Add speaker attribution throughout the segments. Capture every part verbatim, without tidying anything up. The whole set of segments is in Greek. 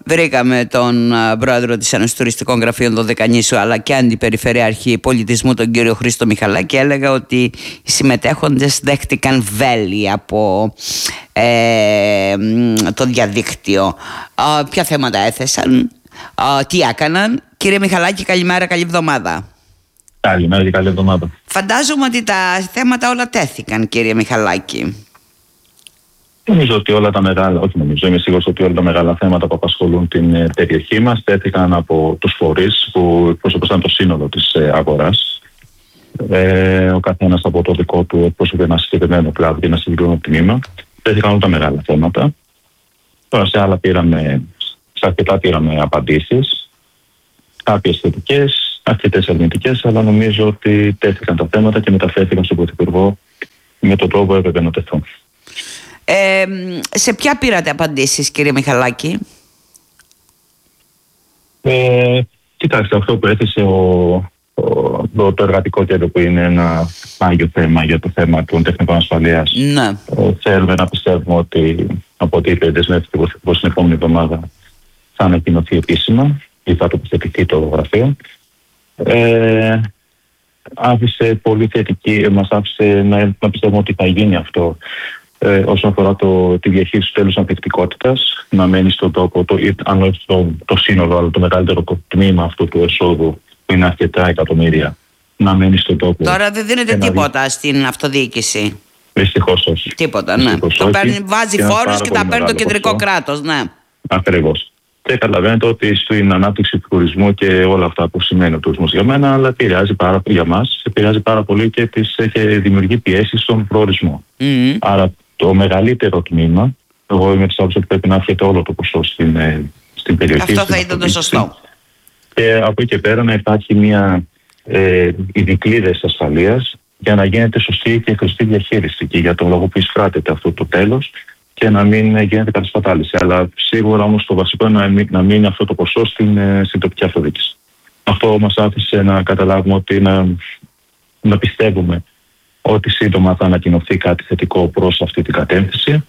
Speaker 1: Βρήκαμε τον πρόεδρο της Ένωσης Τουριστικών Γραφείων Δωδεκανήσου αλλά και Αντιπεριφερειάρχη Πολιτισμού, τον κύριο Χρήστο Μιχαλάκη. Έλεγα ότι οι συμμετέχοντες δέχτηκαν βέλη από ε, το διαδίκτυο. Ε, ποια θέματα έθεσαν, ε, τι έκαναν? Κύριε Μιχαλάκη, καλημέρα, καλή εβδομάδα.
Speaker 2: Καλημέρα και καλή εβδομάδα.
Speaker 1: Φαντάζομαι ότι τα θέματα όλα τέθηκαν, κύριε Μιχαλάκη.
Speaker 2: Νομίζω ότι όλα τα μεγάλα, όχι νομίζω, είμαι σίγουρος ότι όλα τα μεγάλα θέματα που απασχολούν την περιοχή μας τέθηκαν από τους φορείς που εκπροσωπούσαν το σύνολο της αγοράς. Ε, ο καθένας από το δικό του εκπροσωπεί ένα συγκεκριμένο κλάδο και ένα συγκεκριμένο τμήμα. Τέθηκαν όλα τα μεγάλα θέματα. Τώρα σε άλλα πήραμε, σε αρκετά πήραμε απαντήσεις, κάποιες θετικές, αρκετές αρνητικές, αλλά νομίζω ότι τέθηκαν τα θέματα και μεταφέρθηκαν στον Πρωθυπουργό με τον τρόπο που έπρεπε να τεθούν.
Speaker 1: Ε, σε ποια πήρατε απαντήσεις, κύριε Μιχαλάκη?
Speaker 2: Ε, κοιτάξτε, αυτό που έθεσε ο, ο, το, το εργατικό κέντρο, που είναι ένα άγιο θέμα για το θέμα των τεχνικών ασφαλείας.
Speaker 1: Ναι.
Speaker 2: Ε, θέλουμε να πιστεύουμε ότι από ό,τι είπε δεσμεύτηκε ο Πρωθυπουργός την επόμενη εβδομάδα θα ανακοινωθεί επίσημα ή θα τοποθετηθεί το γραφείο. Ε, άφησε πολύ θετική, μας άφησε να, να πιστεύουμε ότι θα γίνει αυτό. Ε, όσον αφορά το, τη διαχείριση του τέλους ανθεκτικότητας, να μένει στον τόπο, το, αν όχι το, το σύνολο, αλλά το μεγαλύτερο τμήμα αυτού του εσόδου, που είναι αρκετά εκατομμύρια, να μένει στον τόπο.
Speaker 1: Τώρα δεν δίνεται τίποτα δι... στην αυτοδιοίκηση.
Speaker 2: Δυστυχώς όχι.
Speaker 1: Τίποτα, ναι. Δυστυχώς το παίρνει, βάζει φόρους και τα παίρνει το κεντρικό κράτος, ναι.
Speaker 2: Ακριβώς. Και καταλαβαίνετε ότι στην ανάπτυξη του τουρισμού και όλα αυτά που σημαίνει ο τουρισμός για μένα, αλλά επηρεάζει πάρα, για μας, επηρεάζει πάρα πολύ και, τις, και δημιουργεί πιέσεις στον προορισμό. Mm-hmm. Άρα το μεγαλύτερο τμήμα, εγώ είμαι της άποψης ότι πρέπει να έρχεται όλο το ποσό στην, στην περιοχή.
Speaker 1: Αυτό θα ήταν το σωστό.
Speaker 2: Και από εκεί και πέρα να υπάρχει μια ε, οι δικλείδες ασφαλείας για να γίνεται σωστή και χρηστή διαχείριση και για τον λόγο που εισφράτεται αυτό το τέλος και να μην γίνεται κατασπατάληση. Αλλά σίγουρα όμως το βασικό είναι να, μην, να μείνει αυτό το ποσό στην, στην τοπική αυτοδιοίκηση. Αυτό μας άφησε να καταλάβουμε ότι να, να πιστεύουμε ότι σύντομα θα ανακοινωθεί κάτι θετικό προς αυτή την κατεύθυνση.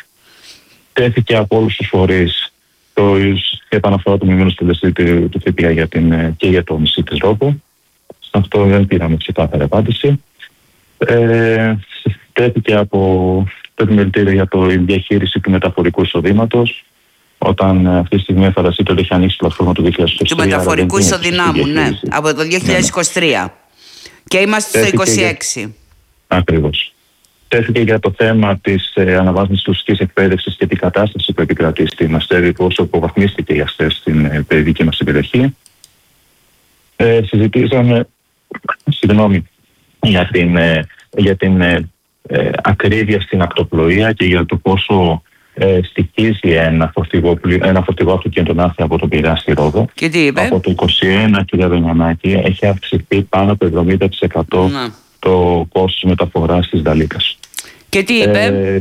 Speaker 2: Τέθηκε από όλους τους φορείς το επαναφορά του μηνύματος του του ΦΠΑ για την, και για το νησί της Ρόδου. Σε αυτό δεν πήραμε ξεκάθαρη απάντηση. Ε, τέθηκε από το επιμελητήριο για το διαχείριση του μεταφορικού εισοδήματος. Όταν αυτή τη στιγμή φανταστείτε ότι έχει ανοίξει η πλατφόρμα του δύο χιλιάδες είκοσι τρία.
Speaker 1: Του μεταφορικού εισοδυνάμου, ναι, από το δύο χιλιάδες είκοσι τρία. Ναι. Και είμαστε στο είκοσι έξι. Για...
Speaker 2: Ακριβώς. Τέθηκε για το θέμα της ε, αναβάθμισης της ουσικής εκπαίδευσης και την κατάσταση που επικρατεί στην Αστέρη, πόσο υποβαθμίστηκε η Αστέρη στην ε, δική μας περιοχή. Ε, συζητήσαμε, συγγνώμη, για την, ε, για την ε, ε, ακρίβεια στην ακτοπλοεία και για το πόσο ε, στοιχίζει ένα φορτηγό, ένα φορτηγό αυτοκίνητο από τον Πειραιά στη Ρόδο.
Speaker 1: Και τι είπε?
Speaker 2: Από το είκοσι ένα, κύριε Δενιανάκη, έχει αυξηθεί πάνω από εβδομήντα τοις εκατό να. το κόστος μεταφοράς της Δαλίκας.
Speaker 1: Και τι είπε? Ε,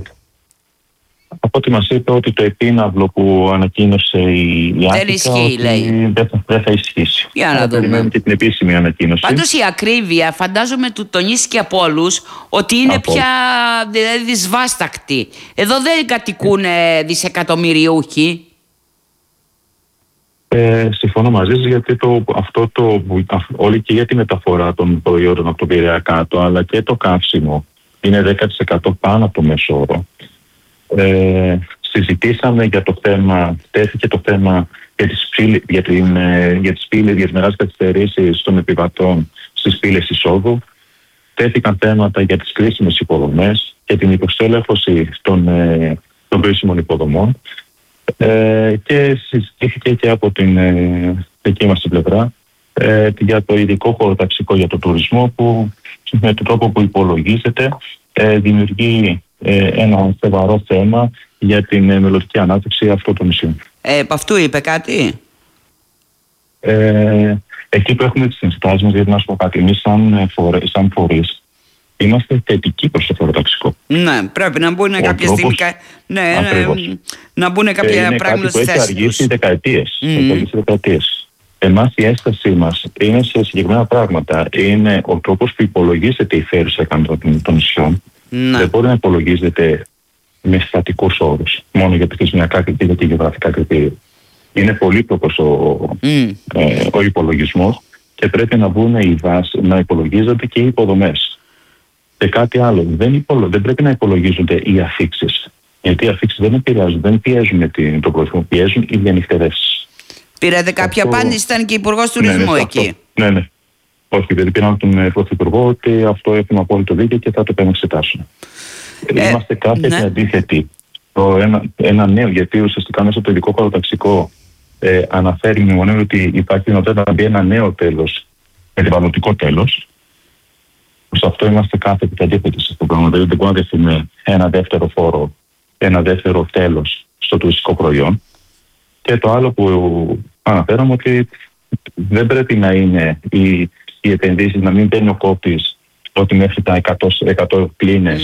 Speaker 2: από ό,τι μας είπε ότι το επίναυλο που ανακοίνωσε η Άτικα
Speaker 1: δεν ισχύει, λέει.
Speaker 2: Δεν θα, δεν θα ισχύσει.
Speaker 1: Για να δούμε.
Speaker 2: Περιμένουμε και την επίσημη ανακοίνωση.
Speaker 1: Πάντως η ακρίβεια φαντάζομαι του τονίστηκε από όλους ότι είναι από... πια δηλαδή, δυσβάστακτη. Εδώ δεν κατοικούν δισεκατομμυριούχοι.
Speaker 2: Ε, συμφωνώ μαζί σας, γιατί το, αυτό το, όλη και για τη μεταφορά των προϊόντων από τον Πειραιά κάτω, αλλά και το καύσιμο είναι δέκα τοις εκατό πάνω από το μέσο όρο. Ε, συζητήσαμε για το θέμα, τέθηκε το θέμα για τις, πύλες, για την, για τις πύλες, για τις μεγάλες καθυστερήσεις των επιβατών στις πύλες εισόδου. Τέθηκαν θέματα για τις κρίσιμες υποδομές και την υποστέλεχωση των, των κρίσιμων υποδομών. Ε, και συζητήθηκε και από την ε, δική μας την πλευρά ε, για το ειδικό χωροταξικό για το τουρισμό, που με τον τρόπο που υπολογίζεται ε, δημιουργεί ε, ένα σοβαρό θέμα για την ε, μελλοντική ανάπτυξη αυτών των νησιών.
Speaker 1: Ε, επ' αυτού είπε κάτι?
Speaker 2: Ε, εκεί που έχουμε τις ενστάσεις μας, γιατί να σου πω κάτι, εμείς σαν, φορε, σαν φορείς είμαστε θετικοί προς το χωροταξικό.
Speaker 1: Ναι, πρέπει να μπουν κάποια στιγμή. Ναι, ναι, να μπουν κάποια
Speaker 2: είναι
Speaker 1: πράγματα στη θέση τους.
Speaker 2: Είναι κάτι που έχει αργήσει δεκαετίες. Mm. Έχει δεκαετίες. Εμάς η ένστασή μας είναι σε συγκεκριμένα πράγματα. Είναι ο τρόπος που υπολογίζεται η φέρουσα των νησιών. Ναι. Δεν μπορεί να υπολογίζεται με στατικούς όρους, μόνο για τα χρησιμιακά κριτήρια και γεωγραφικά κριτήρια. Είναι πολύπλοκος ο, mm. ε, ο υπολογισμός και πρέπει να βγουν οι βάσεις, να υπολογίζονται και οι υποδομές. Και κάτι άλλο, δεν, υπολο, δεν πρέπει να υπολογίζονται οι αφίξεις. Γιατί οι αφίξεις δεν επηρεάζουν, δεν πιέζουν την, το πληθυσμό, πιέζουν οι διανυκτερεύσεις.
Speaker 1: Πήρατε κάποια αυτό... απάντηση, ήταν και υπουργός τουρισμού, ναι, ναι, εκεί. Αυτό,
Speaker 2: ναι, ναι. Όχι, δηλαδή πήραμε τον Πρωθυπουργό ότι αυτό έχουμε απόλυτο δίκαιο και θα το επανεξετάσουμε. Ε, Είμαστε κάποια ναι. και αντίθετοι. Το ένα, ένα νέο, γιατί ουσιαστικά μέσα στο ειδικό παραταξικό ε, αναφέρει μνημονεύει ότι υπάρχει δυνατότητα να μπει ένα νέο τέλος, περιβαλλοντικό τέλος. Προς αυτό είμαστε κάθετοι και αντίθετοι σε αυτό το πράγμα. Δηλαδή δεν μπορούμε να δεχτούμε ένα δεύτερο φόρο, ένα δεύτερο τέλος στο τουριστικό προϊόν. Και το άλλο που αναφέραμε ότι δεν πρέπει να είναι οι, οι επενδύσεις, να μην παίρνει ο κόπτης ότι μέχρι τα εκατό, εκατό κλίνες